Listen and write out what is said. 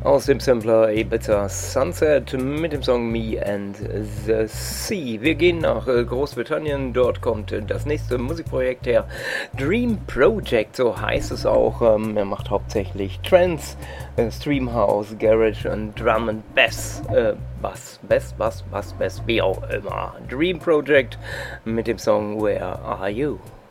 Aus dem Sampler Ibiza Sunset mit dem Song Me and the Sea. Wir gehen nach Großbritannien, dort kommt das nächste Musikprojekt her. Dream Project, so heißt es auch. Er macht hauptsächlich Trance, Stream House, Garage und Drum and Bass. Bass, wie auch immer. Dream Project mit dem Song Where Are You?